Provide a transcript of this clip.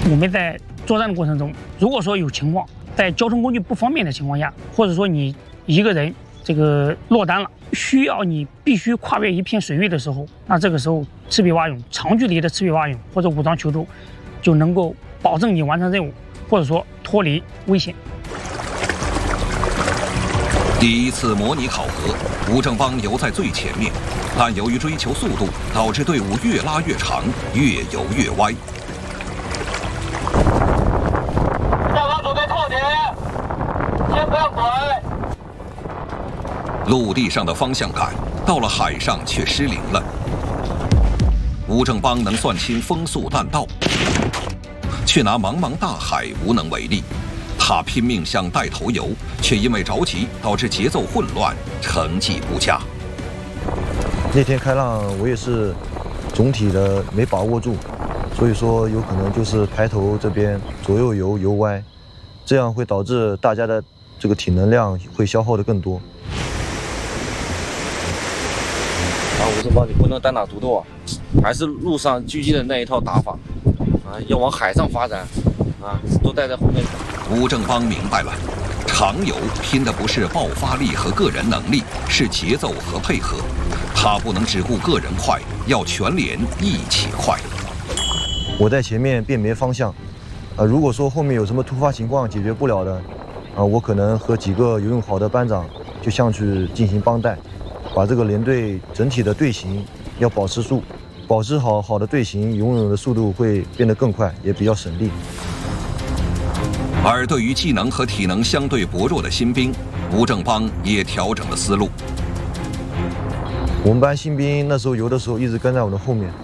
我们在作战的过程中，如果说有情况，在交通工具不方便的情况下，或者说你一个人这个落单了，需要你必须跨越一片水域的时候，那这个时候赤壁蛙泳长距离的赤壁蛙泳或者武装求助，就能够保证你完成任务，或者说脱离危险。 第一次模拟考核，吴正邦游在最前面，但由于追求速度，导致队伍越拉越长，越游越歪。 下方准备靠点，先不要拐。 陆地上的方向感，到了海上却失灵了。吴正邦能算清风速弹道，却拿茫茫大海无能为力。他拼命想带头游，却因为着急导致节奏混乱，成绩不佳。 那天开浪我也是总体的没把握住，所以说有可能就是排头这边左右游歪，这样会导致大家的这个体能量会消耗的更多。 吴正邦，你不能单打独斗啊，还是陆上狙击的那一套打法啊，要往海上发展啊，都带在后面。 吴正邦明白了，长游拼的不是爆发力和个人能力，是节奏和配合。他不能只顾个人快，要全连一起快。 我在前面辨别方向，如果说后面有什么突发情况解决不了的，我可能和几个游泳好的班长就上去进行帮带，把这个连队整体的队形要保持住，保持好的队形，游泳的速度会变得更快，也比较省力。 而对于技能和体能相对薄弱的新兵，吴正邦也调整了思路。 我们班新兵那时候游的时候一直跟在我的后面，